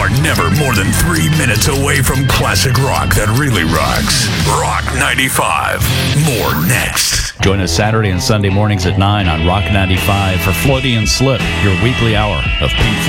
You're never more than 3 minutes away from classic rock that really rocks. Rock 95. More next. Join us Saturday and Sunday mornings at 9 on Rock 95 for Floaty and Slip, your weekly hour of Pink Floyd.